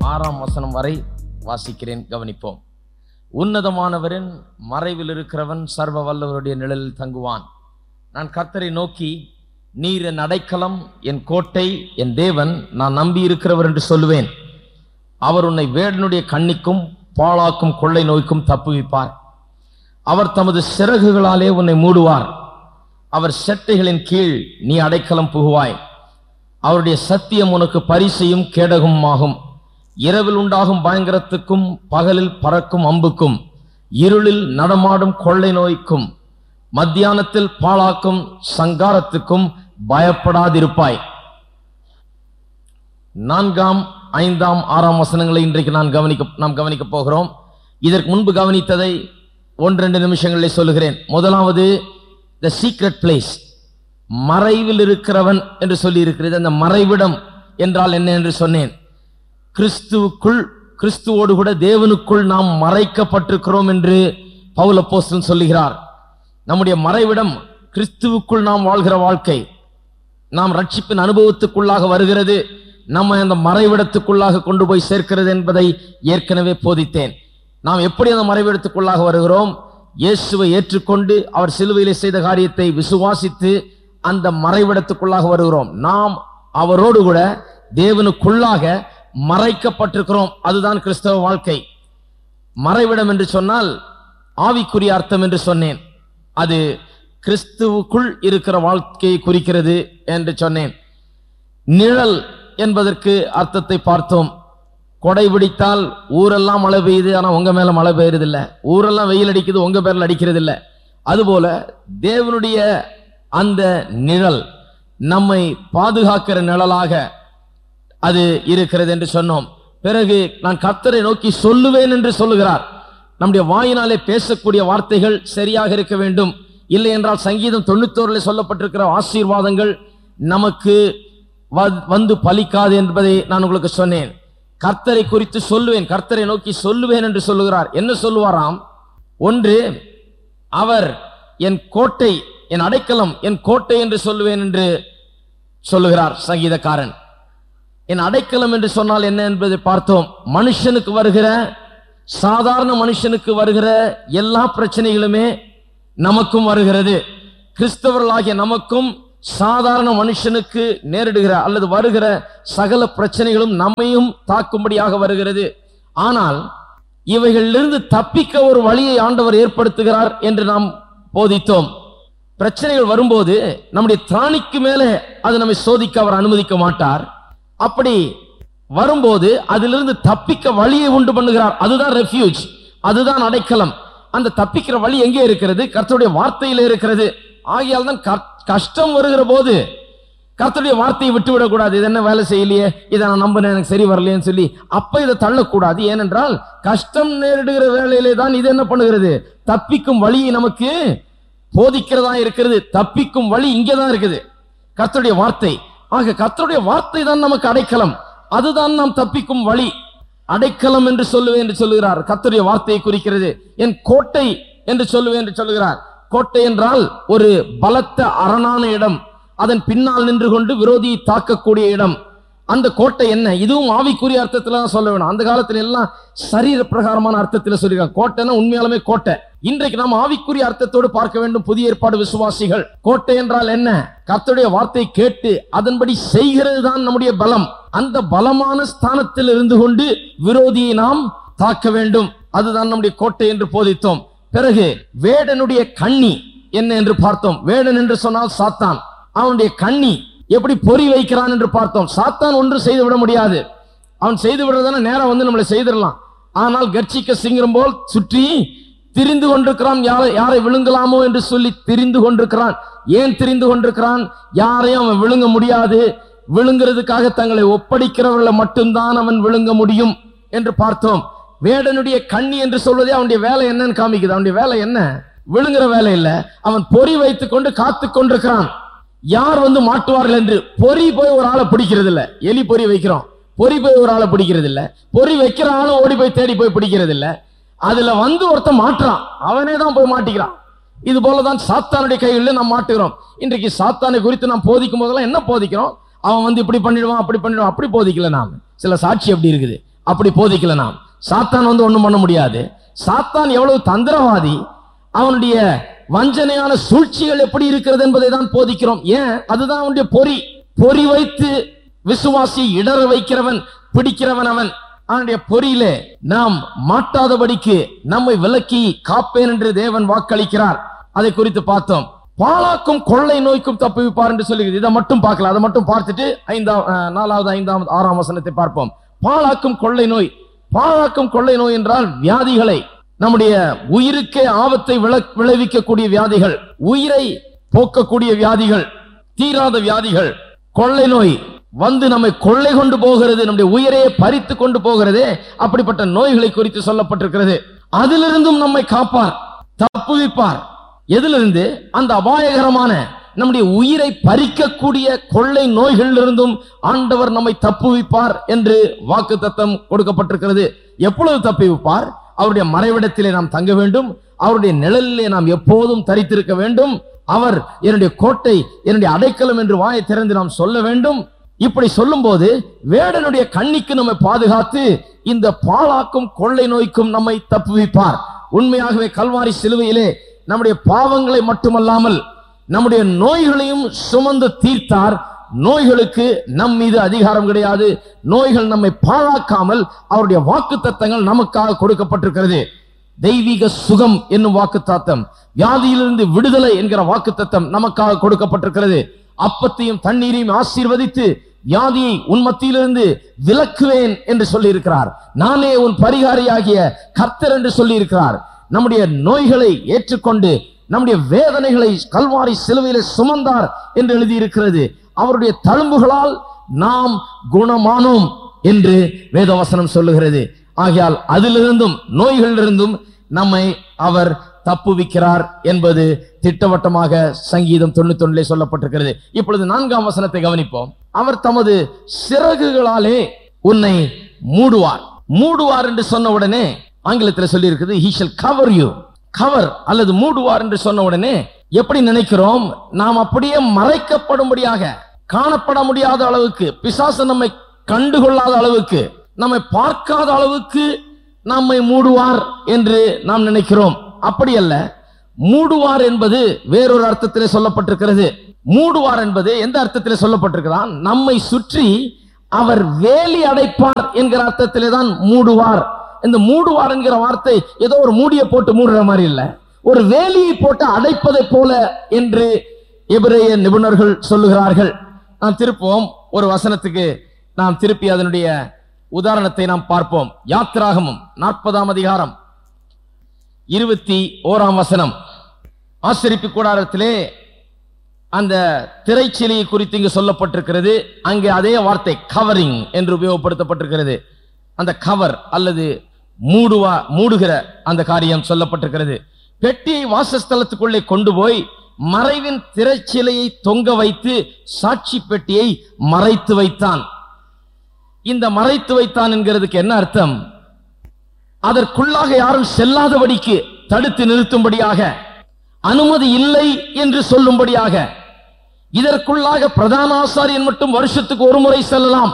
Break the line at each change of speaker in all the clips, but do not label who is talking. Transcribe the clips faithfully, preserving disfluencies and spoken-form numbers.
ஆறாம் வசனம் வரை வாசிக்கிறேன், கவனிப்போம். உன்னதமானவரின் மறைவில் இருக்கிறவன் சர்வ வல்லவருடைய நிழலில் தங்குவான். நான் கர்த்தரை நோக்கி, நீர் என் அடைக்கலம், என் கோட்டை, என் தேவன், நான் நம்பி இருக்கிறவர் என்று சொல்லுவேன். அவர் உன்னை வேடனுடைய கண்ணிக்கும் பாழாக்கும் கொள்ளை நோய்க்கும் தப்புவிப்பார். அவர் தமது சிறகுகளாலே உன்னை மூடுவார். அவர் செட்டைகளின் கீழ் நீ அடைக்கலம் புகுவாய். அவருடைய சத்தியம் உனக்கு பரிசையும் கேடகமும் ஆகும். இரவில் உண்டாகும் பயங்கரத்துக்கும் பகலில் பறக்கும் அம்புக்கும் இருளில் நடமாடும் கொள்ளை நோய்க்கும் மத்தியானத்தில் பாழாக்கும் சங்காரத்துக்கும் பயப்படாதிருப்பாய். நான்காம் ஐந்தாம் ஆறாம் வசனங்களை இன்றைக்கு நான் கவனிக்க நாம் கவனிக்க போகிறோம். இதற்கு முன்பு கவனித்ததை ஒன்றெண்டு நிமிஷங்களில் சொல்லுகிறேன். முதலாவது த சீக்ரெட் பிளேஸ், மறைவில் இருக்கிறவன் என்று சொல்லி இருக்கிறது. அந்த மறைவிடம் என்றால் என்ன என்று சொன்னேன். கிறிஸ்துவுக்குள், கிறிஸ்துவோடு கூட தேவனுக்குள் நாம் மறைக்கப்பட்டிருக்கிறோம் என்று பவுல் அப்போஸ்தலன் சொல்லுகிறார். நம்முடைய மறைவிடம் கிறிஸ்துவுக்குள் நாம் வாழ்கிற வாழ்க்கை. நாம் ரட்சிப்பின் அனுபவத்துக்குள்ளாக வருகிறது, நம்ம அந்த மறைவிடத்துக்குள்ளாக கொண்டு போய் சேர்க்கிறது என்பதை ஏற்கனவே போதித்தேன். நாம் எப்படி அந்த மறைவிடத்துக்குள்ளாக வருகிறோம்? இயேசுவை ஏற்றுக்கொண்டு அவர் சிலுவையிலே செய்த காரியத்தை விசுவாசித்து அந்த மறைவிடத்துக்குள்ளாக வருகிறோம். நாம் அவரோடு கூட தேவனுக்குள்ளாக மறைக்கப்பட்டிருக்கிறோம். அதுதான் கிறிஸ்தவ வாழ்க்கை. மறைவிடம் என்று சொன்னால் ஆவிக்குரிய அர்த்தம் என்று சொன்னேன். அது கிறிஸ்துவுக்குள் இருக்கிற வாழ்க்கையை குறிக்கிறது என்று சொன்னேன். நிழல் என்பதற்கு அர்த்தத்தை பார்த்தோம். கொடை பிடித்தால் ஊரெல்லாம் மழை பெய்யுது, ஆனா உங்க மேல மழை பெய்யுறது இல்ல. ஊரெல்லாம் வெயில் அடிக்குது, உங்க பேர்ல அடிக்கிறது இல்ல. அதுபோல தேவனுடைய அந்த நிழல் நம்மை பாதுகாக்கிற நிழலாக அது இருக்கிறது என்று சொன்னோம். பிறகு நான் கர்த்தரை நோக்கி சொல்லுவேன் என்று சொல்லுகிறார். நம்முடைய வாயினாலே பேசக்கூடிய வார்த்தைகள் சரியாக இருக்க வேண்டும். இல்லை என்றால் சங்கீதம் தொண்ணூத்தோருல சொல்லப்பட்டிருக்கிற ஆசீர்வாதங்கள் நமக்கு வந்து பலிக்காது என்பதை நான் உங்களுக்கு சொன்னேன். கர்த்தரை குறித்து சொல்லுவேன், கர்த்தரை நோக்கி சொல்லுவேன் என்று சொல்லுகிறார். என்ன சொல்லுவாராம்? ஒன்று, அவர் என் கோட்டை, என் அடைக்கலம், என் கோட்டை என்று சொல்லுவேன் என்று சொல்லுகிறார் சங்கீதக்காரன். என் அடைக்கலம் என்று சொன்னால் என்ன என்பதை பார்த்தோம். மனுஷனுக்கு வருகிற, சாதாரண மனுஷனுக்கு வருகிற எல்லா பிரச்சனைகளுமே நமக்கும் வருகிறது. கிறிஸ்தவர்களாகிய நமக்கும் சாதாரண மனுஷனுக்கு நேரிடுகிற அல்லது வருகிற சகல பிரச்சனைகளும் நம்மையும் தாக்கும்படியாக வருகிறது. ஆனால் இவைகளிலிருந்து தப்பிக்க ஒரு வழியை ஆண்டவர் ஏற்படுத்துகிறார் என்று நாம் போதித்தோம். பிரச்சனைகள் வரும்போது நம்முடைய திராணிக்கு மேலே அது நம்மை சோதிக்க அவர் அனுமதிக்க மாட்டார். அப்படி வரும்போது அதிலிருந்து தப்பிக்க வழியை உண்டு பண்ணுகிறார். அதுதான் ரெஃப்யூஜ், அதுதான் அடைக்கலம். அந்த தப்பிக்கிற வழி எங்கே இருக்கிறது? கர்த்தருடைய வார்த்தையிலே இருக்கிறது. ஆகையால் தான் கஷ்டம் வருகிற போது கர்த்தருடைய வார்த்தையை விட்டுவிடக் கூடாது. இது என்ன வேலை செய்யலையே, இதை நான் நம்பினேன், எனக்கு சரி வரலையேன்னு சொல்லி அப்ப இதை தள்ளக்கூடாது. ஏனென்றால் கஷ்டம் நேரிடுகிற வேலையிலே தான் இது என்ன பண்ணுகிறது? தப்பிக்கும் வழியை நமக்கு போதிக்கிறதா இருக்கிறது. தப்பிக்கும் வழி இங்கேதான் இருக்குது, கர்த்தருடைய வார்த்தை. ஆக கர்த்தருடைய வார்த்தை தான் நமக்கு அடைக்கலம், அதுதான் நாம் தப்பிக்கும் வழி. அடைக்கலம் என்று சொல்லுவேன் என்று சொல்லுகிறார். கர்த்தருடைய வார்த்தையை குறிக்கிறது. என் கோட்டை என்று சொல்லுவேன் என்று சொல்லுகிறார். கோட்டை என்றால் ஒரு பலத்த அரணான இடம், அதன் பின்னால் நின்று கொண்டு விரோதியை தாக்கக்கூடிய இடம். அந்த கோட்டை என்ன? இதுவும் ஆவிக்குரிய அர்த்தத்துல தான் சொல்ல வேணும். அந்த காலத்துல எல்லாம் சரீர பிரகாரமான அர்த்தத்தில் சொல்லிருக்காங்க. கோட்டைன்னா உண்மையாலுமே கோட்டை. இன்றைக்கு நாம் ஆவிக்குரிய அர்த்தத்தோடு பார்க்க வேண்டும். புதிய ஏற்பாடு விசுவாசிகள், கோட்டை என்றால் என்ன? கர்த்தருடைய வார்த்தையை கேட்டு அதன்படி செய்கிறது தான் நம்முடைய பலம். அந்த பலமான ஸ்தானத்தில் இருந்து கொண்டு விரோதியை நாம் தாக்க வேண்டும். அதுதான் நம்முடைய கோட்டை என்று போதித்தோம். பிறகு வேடனுடைய கண்ணி என்ன என்று பார்த்தோம். வேடன் என்று சொன்னால் சாத்தான். அவனுடைய கண்ணி எப்படி பொறி வைக்கிறான் என்று பார்த்தோம். சாத்தான் ஒன்று செய்து விட முடியாது. அவன் செய்து விடுறதான நேரம் வந்து நம்மளை செய்திடலாம். ஆனால் கர்ச்சிக்க சிங்கம் போல் சுற்றி திரிந்து கொண்டிருக்கிறான். யாரை யாரை விழுங்கலாமோ என்று சொல்லி திரிந்து கொண்டிருக்கிறான். ஏன் திரிந்து கொண்டிருக்கிறான்? யாரையும் அவன் விழுங்க முடியாது. விழுங்குறதுக்காக தங்களை ஒப்படைக்கிறவர்களை மட்டும்தான் அவன் விழுங்க முடியும் என்று பார்த்தோம். வேடனுடைய கண்ணி என்று சொல்வதே அவனுடைய வேலை என்னன்னு காமிக்குது. அவனுடைய வேலை என்ன? விழுங்குற வேலை இல்ல. அவன் பொறி வைத்துக் கொண்டு காத்து கொண்டிருக்கிறான். யார் வந்து மாட்டுவார்கள் என்று. பொறி போய் ஒரு ஆளை பிடிக்கிறது இல்ல. எலி பொறி வைக்கிறோம், பொறி போய் ஒரு ஆளை பிடிக்கிறது இல்ல. பொறி வைக்கிற ஆளும் ஓடி போய் தேடி போய் பிடிக்கிறது இல்ல. அதுல வந்து ஒருத்தன் மாட்டுறான், அவனே தான் போய் மாட்டிக்கிறான். இது போலதான் சாத்தானுடைய கைகளில் நாம் மாட்டுகிறோம். இன்றைக்கு சாத்தானை குறித்து நாம் போதிக்கும் போதெல்லாம் என்ன போதிக்கிறோம்? அவன் வந்து இப்படி பண்ணிடுவான், அப்படி பண்ணிடுவான், அப்படி போதிக்கல. நாம் சில சாட்சி அப்படி இருக்குது. அப்படி போதிக்கல. நாம் சாத்தான் வந்து ஒண்ணும் பண்ண முடியாது. சாத்தான் எவ்வளவு தந்திரவாதி, அவனுடைய வஞ்சனையான சூழ்ச்சிகள் எப்படி இருக்கிறது என்பதை தான் போதிக்கிறோம். ஏன்? அதுதான் அவனுடைய பொறி. பொறி வைத்து விசுவாசியை இடற வைக்கிறவன், பிடிக்கிறவன் அவன். அவனுடைய பொறியிலே நாம் மாட்டாதபடிக்கு நம்மை விலக்கி காப்பேன் என்று தேவன் வாக்களிக்கிறார். அதை குறித்து பார்த்தோம். பாழாக்கும் கொள்ளை நோய்க்கும் தப்புவிப்பார் என்று சொல்லி இதை மட்டும் பார்க்கலாம். அதை மட்டும் பார்த்துட்டு ஐந்தாம் நாலாவது ஐந்தாவது ஆறாம் வசனத்தை பார்ப்போம். பாழாக்கும் கொள்ளை நோய். பாழாக்கும் கொள்ளை நோய் என்றால் வியாதிகளை, நம்முடைய உயிருக்கே ஆபத்தை விளைவிக்கக்கூடிய வியாதிகள், உயிரை போக்கக்கூடிய வியாதிகள், தீராத வியாதிகள். கொள்ளை நோய் வந்து நம்மை கொள்ளை கொண்டு போகிறது, நம்முடைய உயிரையே பறித்து கொண்டு போகிறதே. அப்படிப்பட்ட நோய்களை குறித்து சொல்லப்பட்டிருக்கிறது. அதிலிருந்தும் நம்மை காப்பார், தப்புவிப்பார். எதிலிருந்து? அந்த அபாயகரமான நம்முடைய உயிரை பறிக்கக்கூடிய கொள்ளை நோய்களிலிருந்தும் ஆண்டவர் நம்மை தப்புவிப்பார் என்று வாக்குத்தத்தம் கொடுக்கப்பட்டிருக்கிறது. எப்பொழுது தப்புவிப்பார்? அவருடைய மறைவிடத்திலே நாம் தங்க வேண்டும், அவருடைய நிழலிலே நாம் எப்போதும் தரித்திருக்க வேண்டும். அவர் என்னுடைய கோட்டை, என்னுடைய அடைக்கலம் என்று வாயை திறந்து நாம் சொல்ல வேண்டும். இப்படி சொல்லும் போது வேடனுடைய கண்ணிக்கு நம்மை பாதுகாத்து இந்த பாழாக்கும் கொள்ளை நோய்க்கும் நம்மை தப்புவிப்பார். உண்மையாகவே கல்வாரி சிலுவையிலே நம்முடைய பாவங்களை மட்டுமல்லாமல் நம்முடைய நோய்களையும் சுமந்து தீர்த்தார். நோய்களுக்கு நம் மீது அதிகாரம் கிடையாது. நோய்கள் நம்மை பாழாக்காமல் அவருடைய வாக்குத்தத்தங்கள் நமக்காக கொடுக்கப்பட்டிருக்கிறது. தெய்வீக சுகம் என்னும் வாக்குத்தத்தம், வியாதியிலிருந்து விடுதலை என்கிற வாக்குத்தத்தம் நமக்காக கொடுக்கப்பட்டிருக்கிறது. அப்பத்தையும் தண்ணீரையும் ஆசீர்வதித்து வியாதியை உன் மத்தியிலிருந்து விலக்குவேன் என்று சொல்லி இருக்கிறார். நானே உன் பரிகாரியாகிய கர்த்தர் என்று சொல்லி இருக்கிறார். நம்முடைய நோய்களை ஏற்றுக்கொண்டு நம்முடைய வேதனைகளை கல்வாரி சிலுவையிலே சுமந்தார் என்று எழுதியிருக்கிறது. அவருடைய தழும்புகளால் நாம் குணமானோம் என்று வேதவசனம் சொல்லுகிறது. ஆகையால் அதிலிருந்தும் நோய்களிலிருந்தும் நம்மை அவர் தப்புவிக்கிறார் என்பது திட்டவட்டமாக சங்கீதம் தொண்ணூத்தி ஒன்றிலே சொல்லப்பட்டிருக்கிறது. இப்பொழுது நான்காம் வசனத்தை கவனிப்போம். அவர் தமது சிறகுகளாலே உன்னை மூடுவார். மூடுவார் என்று சொன்ன உடனே ஆங்கிலத்தில் சொல்லி இருக்குது, he shall cover you. Cover அல்லது மூடுவார் என்று சொன்ன உடனே எப்படி நினைக்கிறோம்? நாம் அப்படியே மறைக்கப்படும்படியாக, காணப்பட முடியாத அளவுக்கு, பிசாசு நம்மை கண்டுகொள்ளாத அளவுக்கு, நம்மை பார்க்காத அளவுக்கு நம்மை மூடுவார் என்று நாம் நினைக்கிறோம். அப்படி அல்ல. மூடுவார் என்பது வேறொரு அர்த்தத்திலே சொல்லப்பட்டிருக்கிறது. மூடுவார் என்பது எந்த அர்த்தத்திலே சொல்லப்பட்டிருக்கிறான்? நம்மை சுற்றி அவர் வேலி அடைப்பார் என்கிற அர்த்தத்திலே தான் மூடுவார். இந்த மூடுவார் என்கிற வார்த்தை ஏதோ ஒரு மூடிய போட்டு மூடுற மாதிரி இல்ல, ஒரு வேலியை போட்டு அடைப்பதை போல என்று எபிரேய நிபுணர்கள் சொல்லுகிறார்கள். நாம் திருப்போம் ஒரு வசனத்துக்கு, நாம் திருப்பி அதனுடைய உதாரணத்தை நாம் பார்ப்போம். யாத்திராகமம் நாற்பதாம் அதிகாரம் இருபத்தி ஓராம் வசனம். ஆசரிப்பு கூடாரத்திலே அந்த திரைச்சிலையை குறித்து இங்கு சொல்லப்பட்டிருக்கிறது. அங்கே அதே வார்த்தை கவரிங் என்று உபயோகப்படுத்தப்பட்டிருக்கிறது. அந்த கவர் அல்லது மூடுவா மூடுகிற அந்த காரியம் சொல்லப்பட்டிருக்கிறது. பெட்டியை வாசஸ்தலத்துக்குள்ளே கொண்டு போய் மறைவின் திரைச்சிலையை தொங்க வைத்து சாட்சி பெட்டியை மறைத்து வைத்தான். இந்த மறைத்து வைத்தான் என்கிறதுக்கு என்ன அர்த்தம்? அதற்குள்ளாக யாரும் செல்லாதபடிக்கு தடுத்து நிறுத்தும்படியாக, அனுமதி இல்லை என்று சொல்லும்படியாக. இதற்குள்ளாக பிரதான ஆசாரியன் மட்டும் வருஷத்துக்கு ஒரு முறை செல்லலாம்.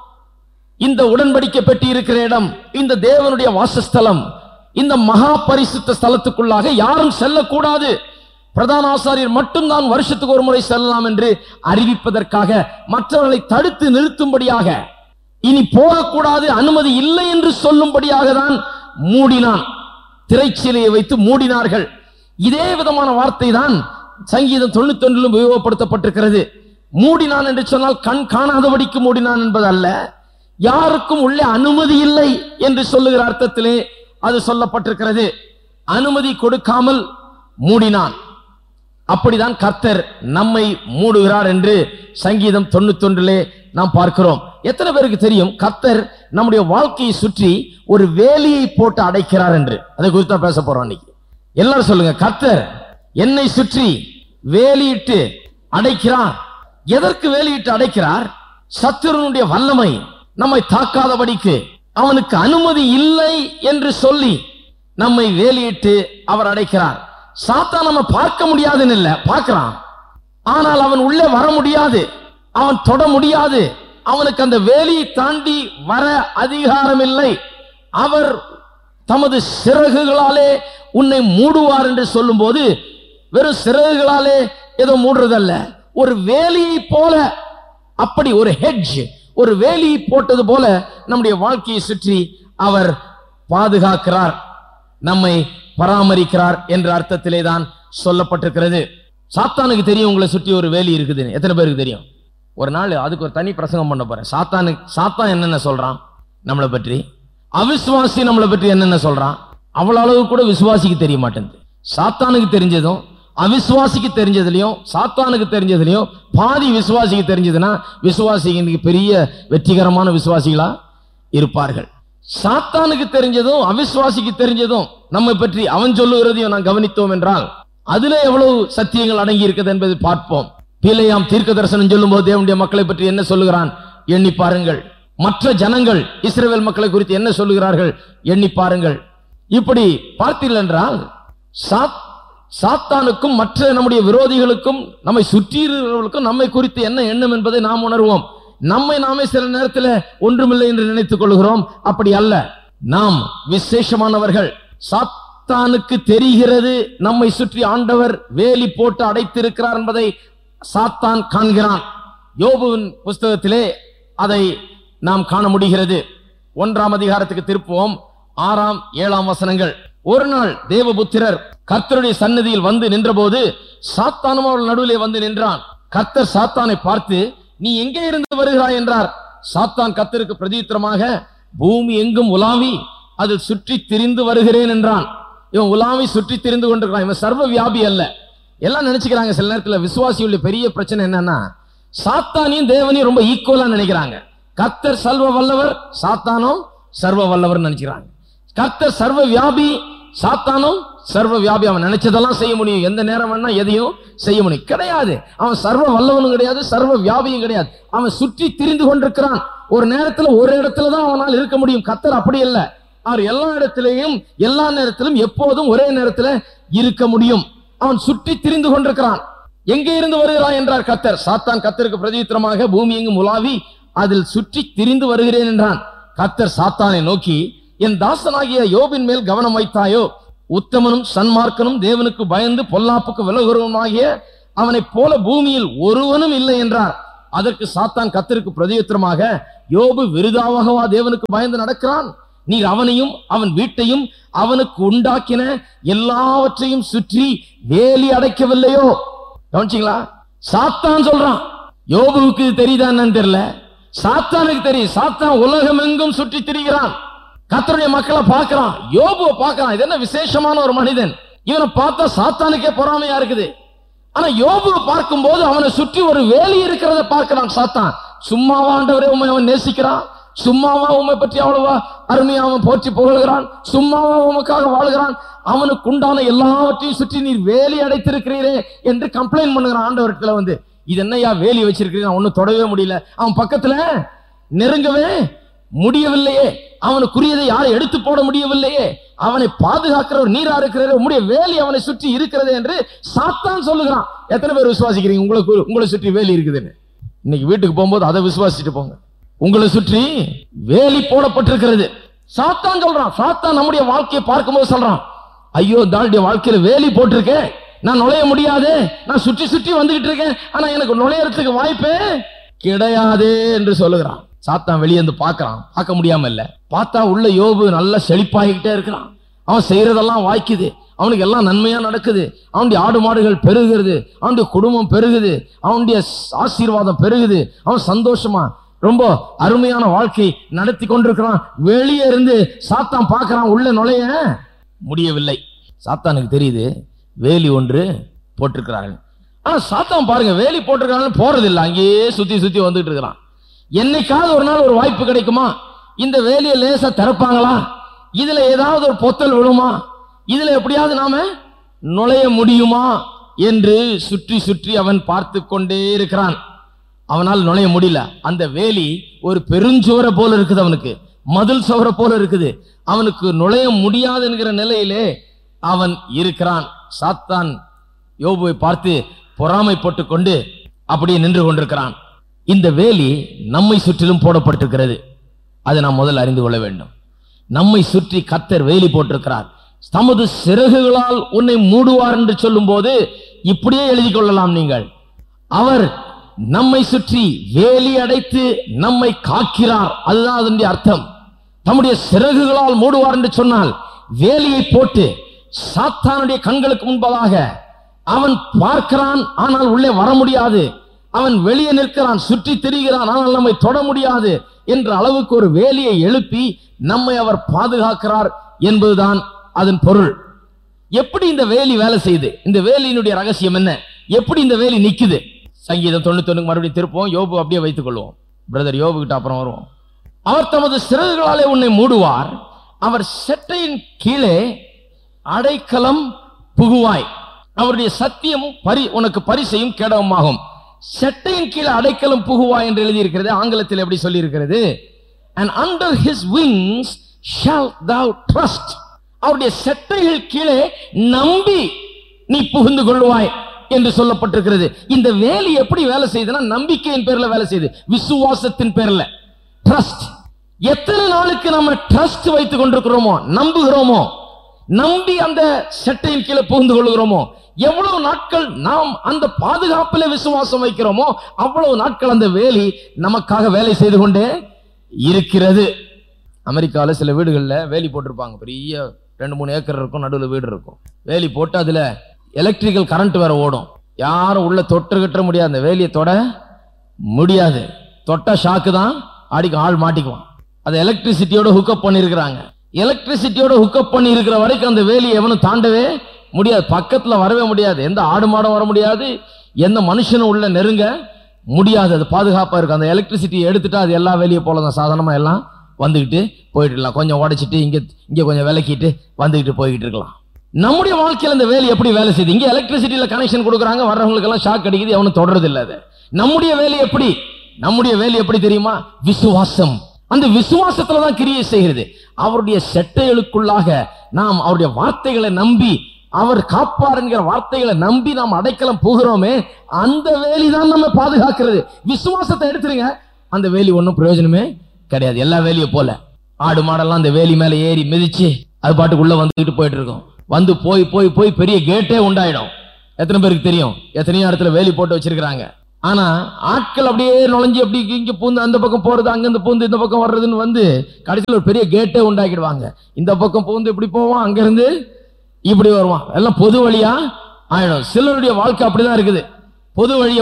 இந்த உடன்படிக்கை பெட்டி இருக்கிற இடம், இந்த தேவனுடைய வாசஸ்தலம், இந்த மகா பரிசுத்த ஸ்தலத்துக்குள்ளாக யாரும் செல்லக்கூடாது. பிரதான ஆசாரியர் மட்டும்தான் வருஷத்துக்கு ஒரு முறை செல்லலாம் என்று அறிவிப்பதற்காக, மற்றவர்களை தடுத்து நிறுத்தும்படியாக, இனி போகக்கூடாது, அனுமதி இல்லை என்று சொல்லும்படியாக தான் மூடினான். திரைச்சீலையை வைத்து மூடினார்கள். இதே விதமான வார்த்தை தான் சங்கீதம் தொண்ணூத்தி ஒன்றிலும் உபயோகப்படுத்தப்பட்டிருக்கிறது. மூடினான் என்று சொன்னால் கண் காணாதபடிக்கு மூடினான் என்பது அல்ல, யாருக்கும் உள்ளே அனுமதி இல்லை என்று சொல்லுகிற அர்த்தத்திலே அது சொல்லப்பட்டிருக்கிறது. அனுமதி கொடுக்காமல் மூடினான். அப்படிதான் கர்த்தர் நம்மை மூடுகிறார் என்று சங்கீதம் தொண்ணூத்தி ஒன்றிலே நாம் பார்க்கிறோம். எத்தனை பேருக்கு தெரியும் கர்த்தர் நம்முடைய வாழ்க்கையை சுற்றி ஒரு வேலியை போட்டு அடைக்கிறார் என்று? அதை குறித்து பேச போறோம் இன்னைக்கு. எல்லாரும் சொல்லுங்க, கர்த்தர் என்னை சுற்றி வேலியிட்டு அடைக்கிறார். எதற்கு வேலியிட்டு அடைக்கிறார்? சத்துருனுடைய வல்லமை நம்மை தாக்காதபடிக்கு அவனுக்கு அனுமதி இல்லை என்று சொல்லி நம்மை வேலியிட்டு அவர் அடைக்கிறார். சாத்தான் நம்ம பார்க்க முடியாதுன்னு இல்ல, பார்க்கிறான். ஆனால் அவன் உள்ளே வர முடியாது, அவன் தொட முடியாது, அவனுக்கு அந்த வேலியை தாண்டி வர அதிகாரம் இல்லை. அவர் தமது சிறகுகளாலே உன்னை மூடுவார் என்று சொல்லும் போது வெறும் சிறகுகளாலே ஏதோ மூடுறதல்ல, ஒரு வேலியை போல, அப்படி ஒரு ஹெட்ஜ், ஒரு வேலியை போட்டது போல நம்முடைய வாழ்க்கையை சுற்றி அவர் பாதுகாக்கிறார், நம்மை பராமரிக்கிறார் என்ற அர்த்தத்திலே தான் சொல்லப்பட்டிருக்கிறது. சாத்தானுக்கு தெரியும் உங்களை சுற்றி ஒரு வேலி இருக்குதுன்னு. எத்தனை பேருக்கு தெரியும்? ஒரு நாள் அதுக்கு ஒரு தனி பிரசங்கம் பண்ண போறேன். சாத்தானுக்கு சாத்தான் என்னென்ன சொல்றான் நம்மளை பற்றி, அவிசுவாசி நம்மளை பற்றி என்னென்ன சொல்றான், அவ்வளவு அளவு கூட விசுவாசிக்கு தெரிய மாட்டேங்குது. சாத்தானுக்கு தெரிஞ்சதும் அவிசுவாசிக்கு தெரிஞ்சதுலயும் சாத்தானுக்கு தெரிஞ்சதுலயும் பாதி விசுவாசிக்கு தெரிஞ்சதுன்னா விசுவாசிக்கு பெரிய வெற்றிகரமான விசுவாசிகளா இருப்பார்கள். சாத்தானுக்கு தெரிஞ்சதும் அவிசுவாசிக்கு தெரிஞ்சதும் நம்மை பற்றி அவன் சொல்லுகிறதையும் நான் கவனித்தோம் என்றால் அதுல எவ்வளவு சத்தியங்கள் அடங்கி இருக்குது என்பதை பார்ப்போம். பிலேயாம் தீர்க்க தரிசனம் சொல்லும் போது தேவனுடைய மக்களை பற்றி என்ன சொல்லுகிறான் எண்ணி பாருங்கள். மற்ற ஜனங்கள் இஸ்ரவேல் மக்களை குறித்து என்ன சொல்லுகிறார்கள் எண்ணி பாருங்கள். இப்படி பார்த்தீர்கள் என்றால் சாத்தானுக்கும் மற்ற நம்முடைய விரோதிகளுக்கும் நம்மை சுற்றியிருக்கிறவர்களுக்கும் நம்மை குறித்து என்ன எண்ணம் என்பதை நாம் உணர்வோம். நம்மை நாமே சில நேரத்தில் ஒன்றுமில்லை என்று நினைத்துக் கொள்கிறோம். அப்படி அல்ல, நாம் விசேஷமானவர்கள். சாத்தானுக்கு தெரிகிறது நம்மை சுற்றி ஆண்டவர் வேலி போட்டு அடைத்திருக்கிறார் என்பதை சாத்தான் காண்கிறான். யோபுவின் புஸ்தகத்திலே அதை நாம் காண முடிகிறது. ஒன்றாம் அதிகாரத்துக்கு திருப்புவோம். ஆறாம் ஏழாம் வசனங்கள். ஒரு நாள் தேவபுத்திரர் கர்த்தருடைய சன்னதியில் வந்து நின்றபோது சாத்தானும் அவர்கள் நடுவிலே வந்து நின்றான். கர்த்தர் சாத்தானை பார்த்து நீ எங்கே இருந்து வருகிறாய் என்றார். சாத்தான் கர்த்தருக்கு பிரதியுத்தரமாக பூமி எங்கும் உலாவி அதில் சுற்றி திரிந்து வருகிறேன் என்றான். இவன் உலாவி சுற்றி திரிந்து கொண்டிருக்கிறான். இவன் சர்வ வியாபி அல்ல. எல்லாம் நினைச்சுக்கிறாங்க சில நேரத்தில் விசுவாசியுடைய பெரிய பிரச்சனை என்னன்னா சாத்தானையும் தேவனையும் ரொம்ப ஈக்குவலா நினைக்கிறாங்க. கர்த்தர் சர்வ வல்லவர், சாத்தானும் சர்வ வல்லவர் நினைக்கிறாங்க. கர்த்தர் சர்வ வியாபி, சாத்தானும் சர்வ வியாபி. அவன் நினைச்சதெல்லாம் செய்ய முடியும், எந்த நேரம் வேணா எதையும் செய்ய முடியும். கிடையாது, அவன் சர்வ வல்லவனும் கிடையாது, சர்வ வியாபியும் கிடையாது. அவன் சுற்றி திரிந்து கொண்டிருக்கிறான். ஒரு நேரத்தில் ஒரு இடத்துல தான் அவனால் இருக்க முடியும். கர்த்தர் அப்படி இல்லை, அவர் எல்லா இடத்திலையும் எல்லா நேரத்திலும் எப்போதும் ஒரே நேரத்தில் இருக்க முடியும். அவன் சுற்றி திரிந்து கொண்டிருக்கிறான். எங்கே இருந்து வருகிறான் என்றார் கர்த்தர். சாத்தான் கர்த்தருக்கு பிரதியுத்தரமாக பூமி எங்கும் உலாவி அதில் சுற்றி திரிந்து வருகிறேன் என்றான். கர்த்தர் சாத்தானை நோக்கி என் தாசனாகிய யோபின் மேல் கவனம் வைத்தாயோ? உத்தமனும் சன்மார்க்கனும் தேவனுக்கு பயந்து பொல்லாப்புக்கு விலகுறவனாகிய அவனை போல பூமியில் ஒருவனும் இல்லை என்றார். அதற்கு சாத்தான் கர்த்தருக்கு பிரதியுத்தரமாக யோபு விருதாவாகவா தேவனுக்கு பயந்து நடக்கிறான்? நீர் அவனையும் அவன் வீட்டையும் அவனுக்கு உண்டாக்கின எல்லாவற்றையும் சுற்றி வேலி அடைக்கவில்லையோ? கவனிச்சீங்களா? சாத்தான் சொல்றான். யோபுவுக்கு தெரியுதா என்னன்னு தெரியல, சாத்தானுக்கு தெரியும். சாத்தான் உலகம் எங்கும் சுற்றி திரிகிறான். கர்த்தருடைய மக்களை பார்க்கிறான், யோபுவை பார்க்கிறான். இது என்ன விசேஷமான ஒரு மனிதன், இவனை பார்த்தா சாத்தானுக்கே பொறாமையா இருக்குது. ஆனா யோபுவை பார்க்கும் போது அவனை சுற்றி ஒரு வேலி இருக்கிறத பார்க்கிறான் சாத்தான். சும்மாவா ஆண்டவரே உண்மை அவன் நேசிக்கிறான்? சும்மாவா உண்மை பற்றி அவ்வளவா அருமையா அவன் போற்றி புகழ்கிறான்? சும்மாவா உமக்காக வாழ்கிறான்? அவனுக்கு உண்டான எல்லாவற்றையும் சுற்றி நீர் வேலி அடைத்திருக்கிறீரே என்று கம்ப்ளைண்ட் பண்ணுகிறான் ஆண்டவர்கிட்ட வந்து. இது என்னையா வேலி வச்சிருக்கிறீங்க, ஒன்னும் தொடவே முடியல, அவன் பக்கத்துல நெருங்கவே முடியவில்லையே, அவனுக்குரியதை யாரை எடுத்து போட முடியவில்லையே, அவனை பாதுகாக்கிறவர் நீரா இருக்கிற உங்களுடைய வேலி அவனை சுற்றி இருக்கிறது என்று சாத்தான் சொல்லுகிறான். எத்தனை பேர் விசுவாசிக்கிறீங்க உங்களுக்கு உங்களை சுற்றி வேலி இருக்குதுன்னு? இன்னைக்கு வீட்டுக்கு போகும்போது அதை விசுவாசிட்டு போங்க. உங்களை சுற்றி வேலி போடப்பட்டிருக்கிறது. சாத்தான் சொல்றான். சாத்தான் நம்முடைய வாழ்க்கையை பார்க்கும்போது சொல்றான், ஐயோ தாளுடைய வாழ்க்கையில வேலி போட்டிருக்கேன், நான் நுழைய முடியாது, நான் சுற்றி சுற்றி வந்துகிட்டு இருக்கேன், ஆனா எனக்கு நுழையறதுக்கு வாய்ப்பே கிடையாது என்று சொல்லுகிறான். சாத்தான் வெளியே வந்து பார்க்கறான், பார்க்க முடியாம இல்ல, பார்த்தா உள்ள யோபு நல்ல செழிப்பாகிட்டே இருக்கிறான். அவன் செய்யறதெல்லாம் வாய்க்குது, அவனுக்கு எல்லாம் நன்மையா நடக்குது, அவனுடைய ஆடு மாடுகள் பெருகுகிறது, அவனுடைய குடும்பம் பெருகுது, அவனுடைய ஆசீர்வாதம் பெருகுது, அவன் சந்தோஷமா ரொம்ப அருமையான வாழ்க்கை நடத்தி கொண்டிருக்கிறான். வெளியே இருந்து சாத்தான் பார்க்கறான், உள்ள நுழைய முடியவில்லை. சாத்தானுக்கு தெரியுது வேலி ஒன்று போட்டிருக்கிறார்கள். ஆனா சாத்தான் பாருங்க, வேலி போட்டிருக்கிறாங்க போறது இல்லை, அங்கேயே சுத்தி சுத்தி வந்துட்டு இருக்கிறான். என்னைக்காவது ஒரு நாள் ஒரு வாய்ப்பு கிடைக்குமா, இந்த வேலியை லேசா திறப்பாங்களா, இதுல ஏதாவது ஒரு பொத்தல் விழுமா, இதுல எப்படியாவது நாம நுழைய முடியுமா என்று சுற்றி சுற்றி அவன் பார்த்து கொண்டே இருக்கிறான். அவனால் நுழைய முடியல. அந்த வேலி ஒரு பெருஞ்சுவரை போல இருக்குது, அவனுக்கு மதில் சுவரை போல இருக்குது, அவனுக்கு நுழைய முடியாது என்கிற நிலையிலே அவன் இருக்கிறான். சாத்தான் யோபுவை பார்த்து பொறாமைப்பட்டு கொண்டு அப்படியே நின்று கொண்டிருக்கிறான். இந்த வேலி நம்மை சுற்றிலும் போடப்பட்டிருக்கிறது. அதை நாம் முதல் அறிந்து கொள்ள வேண்டும். நம்மை சுற்றி கர்த்தர் வேலி போட்டிருக்கிறார். தமது சிறகுகளால் உன்னை மூடுவார் என்று சொல்லும் போது இப்படியே எழுதி கொள்ளலாம் நீங்கள். அவர் நம்மை சுற்றி வேலி அடைத்து நம்மை காக்கிறார். அதுதான் அதனுடைய அர்த்தம். தம்முடைய சிறகுகளால் மூடுவார் என்று சொன்னால் வேலியை போட்டு சாத்தானுடைய கண்களுக்கு முன்பதாக அவன் பார்க்கிறான், ஆனால் உள்ளே வர முடியாது. அவன் வெளியே நிற்கிறான், சுற்றி திரிகிறான், ஆனால் நம்மை தொட முடியாது என்ற அளவுக்கு ஒரு வேலியை எழுப்பி நம்மை அவர் பாதுகாக்கிறார் என்பதுதான் அதன் பொருள். எப்படி இந்த வேலி வேலை செய்யுது? இந்த வேலியினுடைய ரகசியம் என்ன? எப்படி இந்த வேலி நிக்குது? சங்கீதம் தொண்ணூத்தி ஒண்ணுக்கு மறுபடியும் திருப்போம். யோபு அப்படியே வைத்துக் கொள்வோம். பிரதர் யோபு கிட்ட அப்புறம் வருவோம். அவர் தமது சிறகுகளாலே உன்னை மூடுவார், அவர் செட்டையின் கீழே அடைக்கலம் புகுவாய். அவருடைய சத்தியமும் பரி உனக்கு பரிசையும் கேடவுமாகும். செட்டையின் கீழே அடைக்கலம் புகுவாய் என்று எழுதியிருக்கிறது. ஆங்கிலத்தில் எப்படி சொல்லி இருக்கிறது? And under his wings shalt thou trust. அவருடைய செட்டைகள் கீழே நம்பி நீ புகுந்து கொள்வாய் என்று சொல்லப்பட்டிருக்கிறது. இந்த வேலி எப்படி வேலை செய்யுதுன்னா நம்பிக்கையின் பேர்ல வேலை செய்யுது, விசுவாசத்தின் பேர்ல. ட்ரஸ்ட். எத்தனை நாளுக்கு நம்ம ட்ரஸ்ட் வைத்துக் கொண்டிருக்கிறோமோ, நம்புகிறோமோ, நம்பி அந்த செட்டையின் கீழே புகுந்து கொள்கிறோமோ, எவ்வளவு நாட்கள் நாம் அந்த பாதுகாப்பில் விசுவாசம் வைக்கிறோமோ அவ்வளவு நாட்கள் அந்த வேலி நமக்காக வேலை செய்து கொண்டே இருக்கிறது. அமெரிக்காவில் சில வீடுகளில் வேலி போட்டிருப்பாங்க. பெரிய ரெண்டு மூணு ஏக்கர் இருக்கும், நடுவில் வீடு இருக்கும். வேலி போட்டு அதுல எலக்ட்ரிக்கல் கரண்ட் வேற ஓடும். யாரும் உள்ள தொட்டு கட்ட முடியாது, அந்த வேலியை தொட முடியாது. தொட்ட ஷாக்கு தான் அடிக்கும், ஆள் மாட்டிக்குவான். அதை எலக்ட்ரிசிட்டியோட ஹுக்அப் பண்ணிருக்கிறாங்க. எலக்ட்ரிசிட்டியோட ஹுக்அப் பண்ணி இருக்கிற வரைக்கும் அந்த வேலியை எவனும் தாண்டவே முடியாது, பக்கத்துல வரவே முடியாது. எந்த ஆடு மாடும் வர முடியாது, எந்த மனுஷனும் உள்ள நெருங்க முடியாது. அது பாதுகாப்பா இருக்கு. அந்த எலக்ட்ரிசிட்டி எடுத்துட்டா அது எல்லா வேலியை போலதான் சாதாரணமா எல்லாம் வந்துகிட்டு போயிட்டு இருக்கலாம். கொஞ்சம் உடைச்சிட்டு இங்க இங்க கொஞ்சம் விலக்கிட்டு வந்துகிட்டு போய்கிட்டு இருக்கலாம். நம்முடைய வாழ்க்கையில் இந்த வேலி எப்படி வேலை செய்யுது? இங்க எலக்ட்ரிசிட்டியில கனெக்ஷன் கொடுக்குறாங்க, வர்றவங்களுக்கு எல்லாம் ஷாக் அடிக்குது, எவனும் தொடர்றது இல்லை. அது நம்முடைய வேலி எப்படி? நம்முடைய வேலி எப்படி தெரியுமா? விசுவாசம். அந்த விசுவாசத்துல தான் கிரியை செய்கிறது. அவருடைய செட்டைகளுக்குள்ளாக நாம் அவருடைய வார்த்தைகளை நம்பி, அவர் காப்பார் என்கிற வார்த்தைகளை நம்பி நாம் அடைக்கலம் போகிறோமே, அந்த வேலி தான் நம்ம பாதுகாக்கிறது. விசுவாசத்தை எடுத்துருங்க, அந்த வேலி ஒன்றும் பிரயோஜனமே கிடையாது. எல்லா வேலியை போல ஆடு மாடெல்லாம் அந்த வேலி மேல ஏறி மிதிச்சு அது பாட்டுக்குள்ள வந்துகிட்டு போயிட்டு இருக்கும். வந்து போய் போய் போய் பெரிய கேட்டே உண்டாயிடும். எத்தனை பேருக்கு தெரியும்? எத்தனையோ இடத்துல வேலி போட்டு வச்சிருக்கிறாங்க. ஆனா ஆட்கள் அப்படியே நுழைஞ்சு அப்படி இங்க பூந்து அந்த பக்கம் போறது, அங்கிருந்து பூந்து இந்த பக்கம் வர்றதுன்னு வந்து கடைசியில் ஒரு பெரிய கேட்டே உண்டாக்கிடுவாங்க. இந்த பக்கம் பூந்து இப்படி போவான், அங்கிருந்து இப்படி வருவான், எல்லாம் பொது வழியா ஆயிடும். சிலருடைய வாழ்க்கை அப்படிதான் இருக்குது. பொது வழியை